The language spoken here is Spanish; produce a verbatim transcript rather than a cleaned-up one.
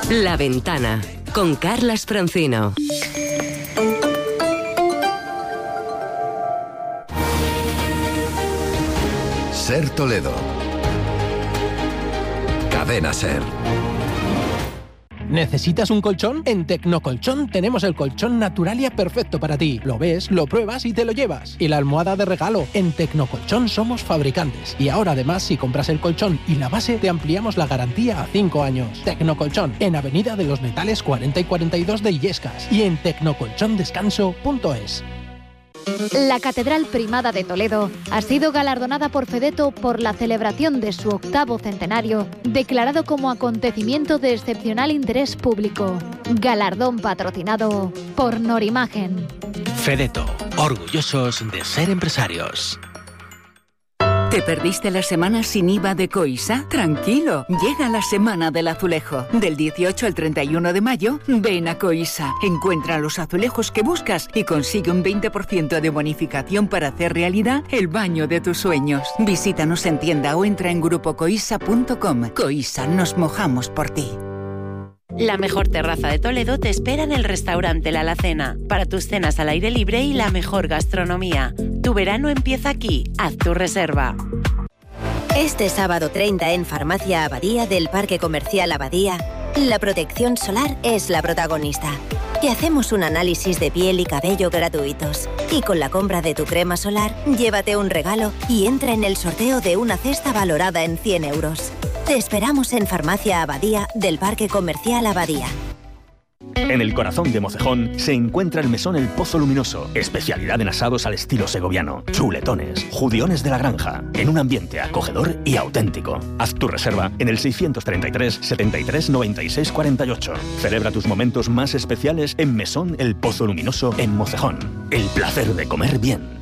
La Ventana, con Carlas Francino. Ser Toledo. Cadena Ser. ¿Necesitas un colchón? En Tecnocolchón tenemos el colchón Naturalia perfecto para ti. Lo ves, lo pruebas y te lo llevas. Y la almohada de regalo. En Tecnocolchón somos fabricantes. Y ahora además, si compras el colchón y la base, te ampliamos la garantía a cinco años. Tecnocolchón, en Avenida de los Metales cuarenta y cuarenta y dos de Illescas. Y en tecnocolchondescanso punto es. La Catedral Primada de Toledo ha sido galardonada por Fedeto por la celebración de su octavo centenario, declarado como acontecimiento de excepcional interés público. Galardón patrocinado por Norimagen. Fedeto, orgullosos de ser empresarios. ¿Te perdiste la semana sin I V A de Coisa? Tranquilo, llega la Semana del Azulejo. Del dieciocho al treinta y uno de mayo, ven a Coisa. Encuentra los azulejos que buscas y consigue un veinte por ciento de bonificación para hacer realidad el baño de tus sueños. Visítanos en tienda o entra en grupo coisa punto com. Coisa, nos mojamos por ti. La mejor terraza de Toledo te espera en el restaurante La Alacena, para tus cenas al aire libre y la mejor gastronomía. Tu verano empieza aquí, haz tu reserva. Este sábado treinta en Farmacia Abadía del Parque Comercial Abadía, la protección solar es la protagonista. Te hacemos un análisis de piel y cabello gratuitos. Y con la compra de tu crema solar, llévate un regalo y entra en el sorteo de una cesta valorada en cien euros. Te esperamos en Farmacia Abadía del Parque Comercial Abadía. En el corazón de Mocejón se encuentra el mesón El Pozo Luminoso, especialidad en asados al estilo segoviano, chuletones, judiones de la granja, en un ambiente acogedor y auténtico. Haz tu reserva en el seiscientos treinta y tres, setenta y tres, noventa y seis, cuarenta y ocho. Celebra tus momentos más especiales en Mesón El Pozo Luminoso en Mocejón. El placer de comer bien.